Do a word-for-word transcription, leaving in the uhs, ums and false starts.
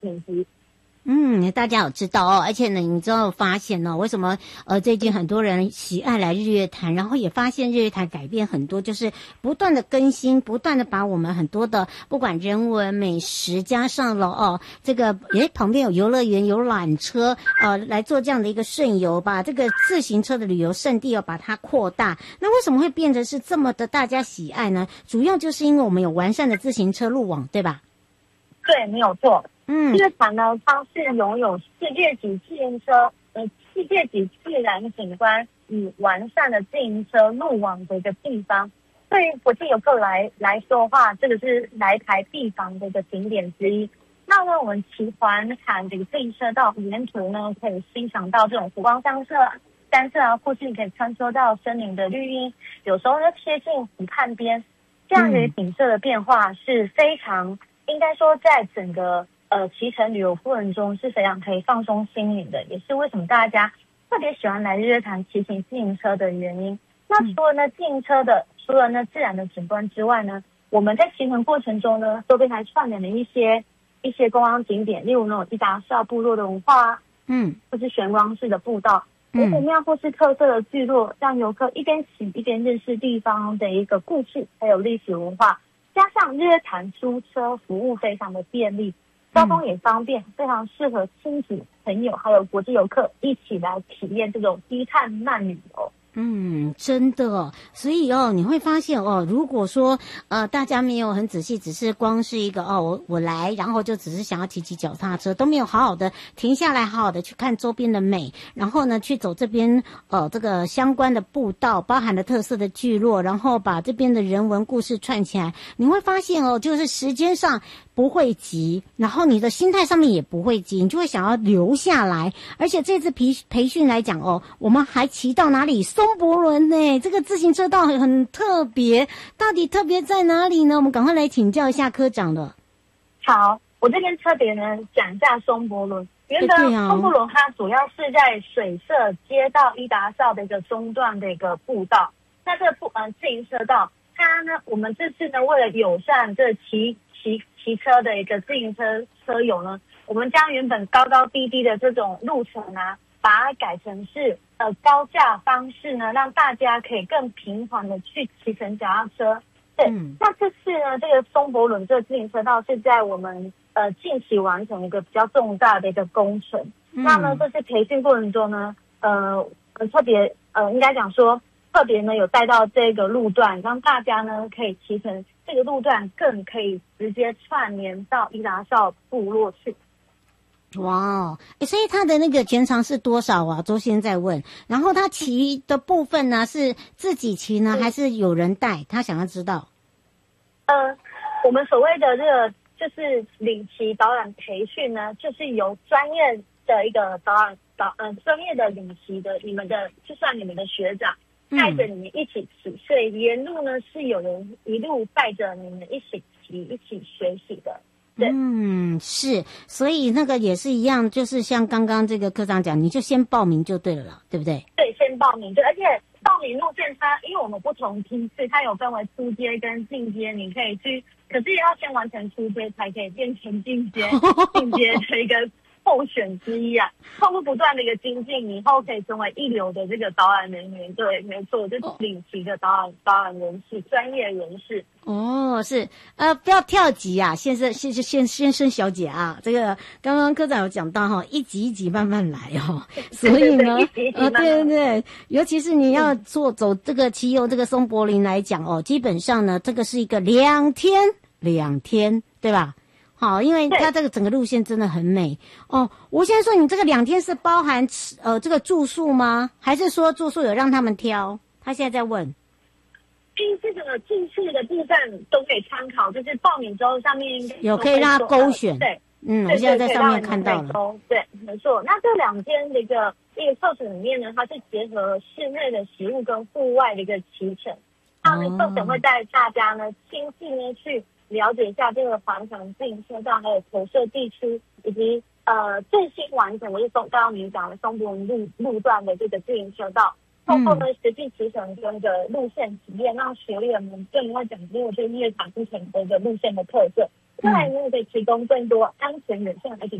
品质。 嗯，大家有知道哦，而且呢，你知道发现呢、哦，为什么呃最近很多人喜爱来日月潭，然后也发现日月潭改变很多，就是不断的更新，不断的把我们很多的不管人文美食加上了哦，这个诶旁边有游乐园有缆车呃来做这样的一个顺游，把这个自行车的旅游胜地要把它扩大。那为什么会变成是这么的大家喜爱呢？主要就是因为我们有完善的自行车路网，对吧？ 对，没有错。 嗯， 日月潭呢，它是拥有世界级自行车、呃世界级自然景观与完善的自行车路网的一个地方。对于国际游客来来说的话，这个是来台必访的一个景点之一。那呢，我们骑环潭这个自行车道沿途呢，可以欣赏到这种湖光山色、山色啊，或是你可以穿梭到森林的绿荫，有时候呢贴近湖畔边，这样的景色的变化是非常。应该说，在整个呃骑乘旅游过程中是非常可以放松心灵的，也是为什么大家特别喜欢来日月潭骑行自行车的原因。那除了呢自行车的，除了呢自然的景观之外呢，我们在骑乘过程中呢，周边还串联了一些一些观光景点，例如那种伊达邵部落的文化，嗯，或是玄光式的步道，古古庙或是特色的聚落，让游客一边骑一边认识地方的一个故事，还有历史文化。加上日月潭租车服务非常的便利，交通也方便，非常适合亲子、朋友还有国际游客一起来体验这种低碳慢旅游。 嗯，真的，所以哦，你会发现哦，如果说呃大家没有很仔细，只是光是一个哦我我来，然后就只是想要骑骑脚踏车，都没有好好的停下来，好好的去看周边的美，然后呢去走这边呃这个相关的步道，包含了特色的聚落，然后把这边的人文故事串起来，你会发现哦，就是时间上不会急，然后你的心态上面也不会急，你就会想要留下来。而且这次培培训来讲哦，我们还骑到哪里？松柏仑呢？这个自行车道很很特别，到底特别在哪里呢？我们赶快来请教一下科长了。 好，我这边特别呢讲一下松柏仑。原本松柏仑它主要是在水社接到伊达邵的一个中段的一个步道。那这个步呃自行车道，它呢，我们这次呢为了友善这骑骑骑车的一个自行车车友呢，我们将原本高高低低的这种路程啊，把它改成是呃高架方式呢，让大家可以更平缓的去骑乘脚踏车。对，嗯、那这次呢，这个松柏仑这个自行车道是在我们呃近期完成一个比较重大的一个工程。嗯、那么这次培训过程中呢，呃，特别呃应该讲说。特别呢有带到这个路段，让大家呢可以骑乘这个路段，更可以直接串联到伊达邵部落去。 哇哦，所以它的那个全长是多少啊？周先在问。然后他骑的部分呢，是自己骑呢，还是有人带？他想要知道。 呃，我们所谓的这个就是领骑导览培训呢，就是由专业的一个导览导嗯、呃、专业的领骑的你们的，就算你们的学长。带着你们一起骑，所以沿路呢是有人一路带着你们一起骑、一起学习的。对， 嗯，是，所以那个也是一样，就是像刚刚这个科长讲，你就先报名就对了啦，对不对？ 对，先报名，对，而且报名路线它，因为我们不同梯次，它有分为初阶跟进阶，你可以去，可是也要先完成初阶才可以变成进阶，进阶的一个。候选之一啊，通过不断的一个精进，以后可以成为一流的这个导览人员。对，没错，就是领骑的导览导览人士，专业人士。 哦，是，呃，不要跳级啊，先生，先先先生小姐啊，这个刚刚科长有讲到哈，一级一级慢慢来哦，所以呢，呃，对对对，尤其是你要做走这个骑游这个松柏林来讲哦，基本上呢，这个是一个两天两天，对吧？好，因为它这个整个路线真的很美哦。我现在说，你这个两天是包含呃这个住宿吗？还是说住宿有让他们挑？他现在在问。 因这个住宿的部分都可以参考，就是报名之后上面有可以让他勾选。 对， 嗯，我现在在上面看到了。 对，没错。那这两天的一个一个课程里面呢，它是结合室内的食物跟户外的一个骑乘。它呢课程会带大家呢亲自呢去。了解一下这个环城自行车道，还有投射地区，以及呃最新完成，我是松刚刚您讲的松柏仑路路段的这个自行车道，通过呢实际骑乘跟的路线体验，让学员们更会讲究这日月潭之前的一个路线的特色， 再来呢，可以提供更多安全、友善而且